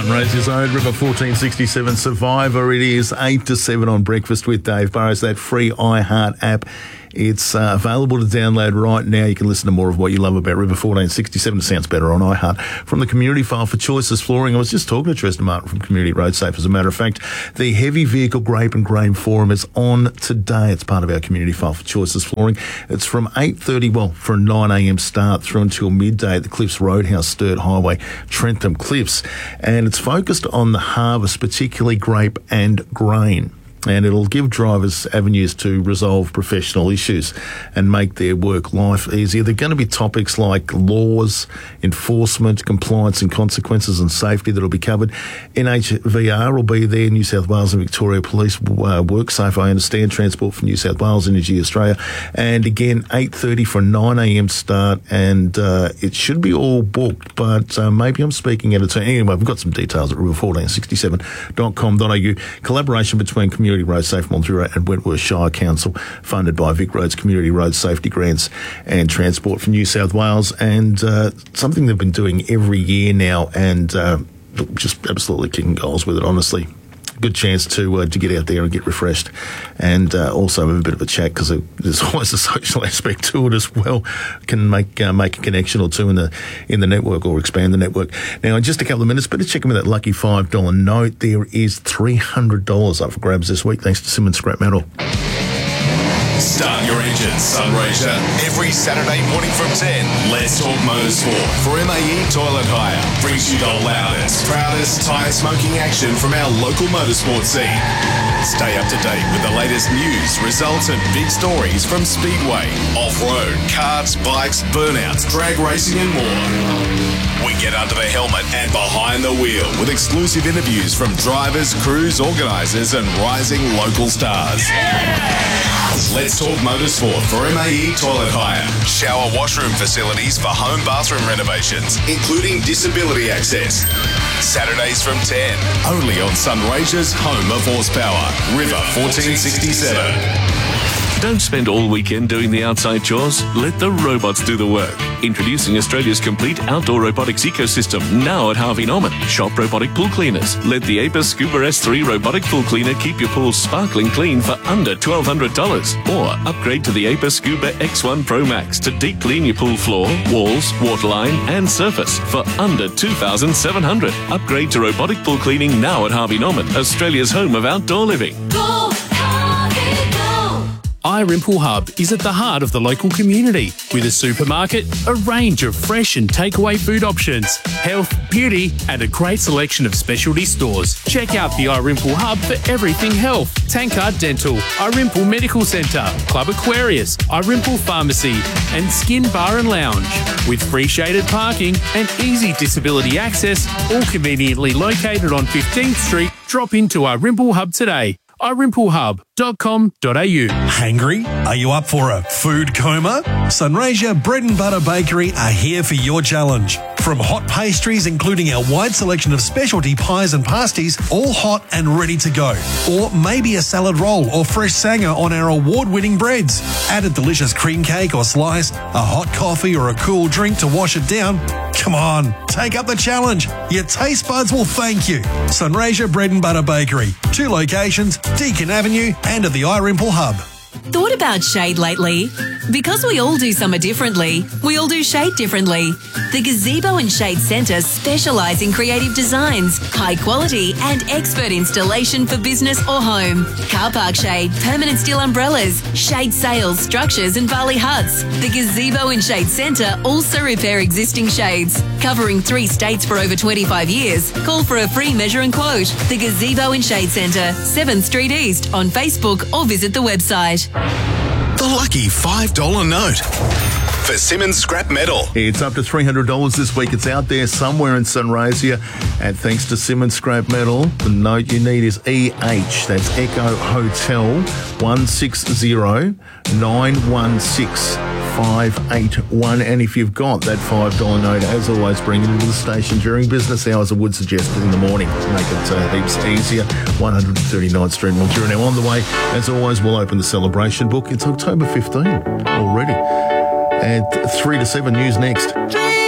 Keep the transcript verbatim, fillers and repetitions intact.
Sunraysia Zone, River fourteen sixty-seven Survivor. It is eight to seven on Breakfast with Dave Burrows, that free iHeart app. It's uh, available to download right now. You can listen to more of what you love about River fourteen sixty-seven. It sounds better on iHeart. From the community file for Choices Flooring, I was just talking to Tristan Martin from Community Road Safe. As a matter of fact, the Heavy Vehicle Grape and Grain Forum is on today. It's part of our community file for Choices Flooring. It's from eight thirty, well, for a nine a.m. start through until midday at the Cliffs Roadhouse, Sturt Highway, Trentham Cliffs. And it's focused on the harvest, particularly grape and grain. And it'll give drivers avenues to resolve professional issues and make their work life easier. There are going to be topics like laws, enforcement, compliance and consequences and safety that will be covered. N H V R will be there, New South Wales and Victoria Police uh, WorkSafe, I understand, Transport for New South Wales, Energy Australia. And again, eight thirty for a nine a.m. start, and uh, it should be all booked, but uh, maybe I'm speaking at a time. Anyway, we've got some details at river fourteen sixty-seven dot com dot a u. Collaboration between Community Road Safe Mildura and Wentworth Shire Council, funded by Vic Roads Community Road Safety Grants and Transport for New South Wales, and uh, something they've been doing every year now, and uh, just absolutely kicking goals with it, honestly. Good chance to uh, to get out there and get refreshed, and uh, also have a bit of a chat, because there's always a social aspect to it as well. Can make uh, make a connection or two in the in the network, or expand the network. Now, in just a couple of minutes, better check in with that lucky five dollar note. There is three hundred dollars up for grabs this week, thanks to Simmons Scrap Metal. Start your engines, Sunraysia. Every Saturday morning from ten, Let's Talk Motorsport for M A E Toilet Hire. Brings you the loudest, proudest tyre smoking action from our local motorsport scene. Stay up to date with the latest news, results and big stories from Speedway, off-road, karts, bikes, burnouts, drag racing and more. We get under the helmet and behind the wheel with exclusive interviews from drivers, crews, organisers and rising local stars. Let's Talk Motorsport for M A E Toilet Hire. Shower washroom facilities for home bathroom renovations, including disability access. Saturdays from ten, only on Sunraysia's home of horsepower, River fourteen sixty-seven. Don't spend all weekend doing the outside chores. Let the robots do the work. Introducing Australia's complete outdoor robotics ecosystem, now at Harvey Norman. Shop robotic pool cleaners. Let the Apis Scuba S three robotic pool cleaner keep your pool sparkling clean for under twelve hundred dollars. Or upgrade to the Apis Scuba X one Pro Max to deep clean your pool floor, walls, waterline and surface for under two thousand seven hundred dollars. Upgrade to robotic pool cleaning now at Harvey Norman, Australia's home of outdoor living. Go, Harvey, go! iRimple Hub is at the heart of the local community, with a supermarket, a range of fresh and takeaway food options, health, beauty and a great selection of specialty stores. Check out the iRimple Hub for everything health. Tankard Dental, iRimple Medical Centre, Club Aquarius, iRimple Pharmacy and Skin Bar and Lounge. With free shaded parking and easy disability access, all conveniently located on fifteenth Street, drop into iRimple Hub today. i rimple hub dot com dot a u. Hungry? Are you up for a food coma? Sunraysia Bread and Butter Bakery are here for your challenge. From hot pastries, including our wide selection of specialty pies and pasties, all hot and ready to go. Or maybe a salad roll or fresh sanger on our award-winning breads. Add a delicious cream cake or slice, a hot coffee or a cool drink to wash it down. Come on, take up the challenge. Your taste buds will thank you. Sunraysia Bread and Butter Bakery. Two locations, Deakin Avenue and at the iRimple Hub. Thought about shade lately? Because we all do summer differently, we all do shade differently. The Gazebo and Shade Centre specialise in creative designs, high quality and expert installation for business or home. Car park shade, permanent steel umbrellas, shade sails, structures and Bali huts. The Gazebo and Shade Centre also repair existing shades. Covering three states for over twenty-five years, call for a free measure and quote. The Gazebo and Shade Centre, seventh Street East on Facebook or visit the website. The lucky five dollar note for Simmons Scrap Metal. It's up to three hundred dollars this week. It's out there somewhere in Sunraysia. And thanks to Simmons Scrap Metal, the note you need is E H. That's Echo Hotel one six zero nine one six five eight one. And if you've got that five dollar note, as always, bring it into the station during business hours. I would suggest it in the morning to make it uh, heaps easier. one thirty-ninth Street, Mildura. Now on the way, as always, we'll open the celebration book. It's October fifteenth already. And three to seven news next.